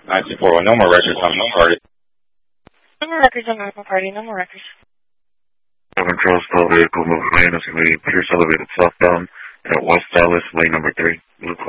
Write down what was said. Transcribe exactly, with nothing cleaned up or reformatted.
nine two four one, no more records on no party. No more records on no party, no more records. seven Charles Stall vehicle moving lane is going to be Pierce elevated southbound at West Dallas, lane number three. Blue